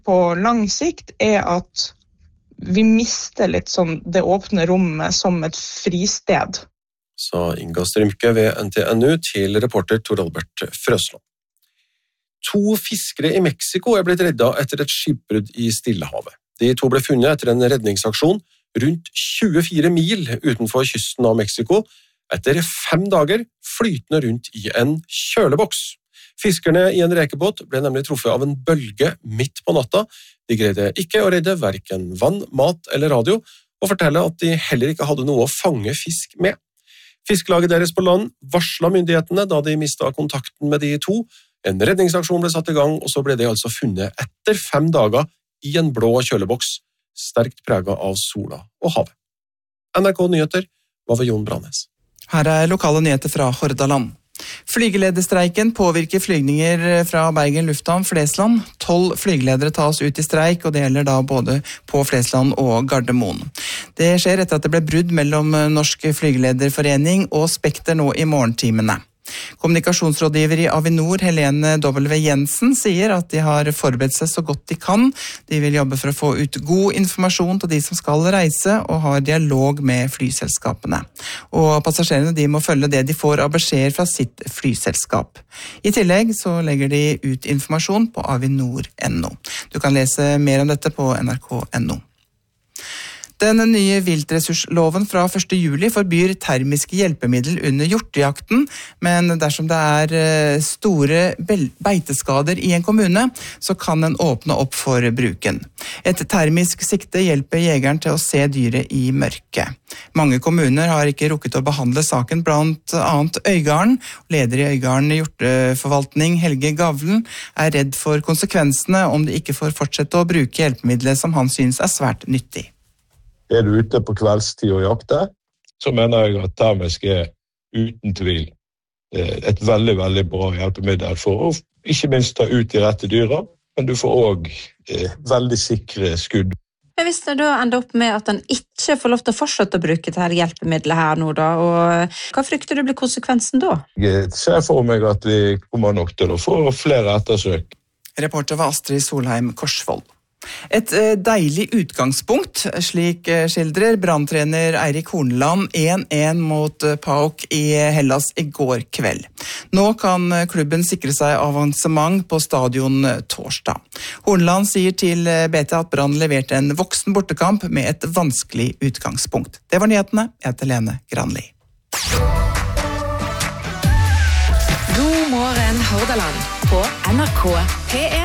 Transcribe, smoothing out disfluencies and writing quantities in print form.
på lang sikt at vi mister litt sånn det åpne rommet som et fristed. Sa Inga Strymke ved NTNU til reporter Tor Albert Frøsland. 2 fiskere i Mexico blitt redda etter et skipbrudd i Stillehavet. De 2 ble funnet etter en redningsaksjon rundt 24 mil utenfor kysten av Mexico, etter 5 dager flytende rundt i en kjøleboks. Fiskerne i en rekebåt ble nemlig truffet av en bølge midt på natta. De greide ikke å redde hverken vann, mat eller radio, og fortelle at de heller ikke hadde noe å fange fisk med. Fiskelaget deres på land varslet myndighetene da de mistet kontakten med de 2. En redningsaksjon ble satt i gang, og så ble de altså funnet etter 5 dager i en blå kjøleboks, sterkt preget av sola og havet. NRK Nyheter var ved Jon Brannes. Her lokale nyheter fra Hordaland. Flygelederstreiken påvirker flygninger fra Bergen lufthavn Flesland. 12 flygeledere tas ut i streik, og det gjelder da både på Flesland og Gardermoen. Det skjer etter at det ble brudd mellom Norsk Flygelederforening og Spekter nå i morgentimene. Kommunikasjonsrådgiver i Avinor, Helene W. Jensen, sier at de har forberedt seg så godt de kan. De vil jobbe for å få ut god informasjon til de som skal reise, og har dialog med flyselskapene. Og passasjerene de må følge det de får av beskjeder fra sitt flyselskap. I tillegg så legger de ut informasjon på avinor.no. Du kan lese mer om dette på nrk.no. Den nye viltressursloven fra 1. juli forbyr termiske hjelpemiddel under hjortejakten, men dersom det store beiteskader i en kommune, så kan den åpne opp for bruken. Et termisk sikte hjelper jegeren til å se dyret i mørket. Mange kommuner har ikke rukket å behandle saken, blant annet Øygarden. Leder i Øygarden hjorteforvaltning, Helge Gavlen, redd for konsekvensene om de ikke får fortsette å bruke hjelpemiddelet som han synes svært nyttig. Du ute på kveldstid og jakter, så mener jeg at termisk uten tvil et veldig, veldig bra hjelpemiddel for å ikke minst ta ut de rette dyra, men du får også veldig sikre skudd. Men hvis det da ender opp med at han ikke får lov til å fortsette å bruke dette hjelpemiddelet her nå da, og hva frykter du blir konsekvensen da? Jeg ser for meg at vi kommer nok til å få flere ettersøk. Reporter var Astrid Solheim Korsvold. Et deilig utgangspunkt, slik skildrer branntrener Eirik Horneland 1-1 mot PAOK i Hellas i går kveld. Nå kan klubben sikre seg avansement på stadion torsdag. Horneland sier til BT at Brann leverte en voksen bortekamp med et vanskelig utgangspunkt. Det var nyhetene. Jeg heter Lene Granli. God morgen Hordaland på NRK P1.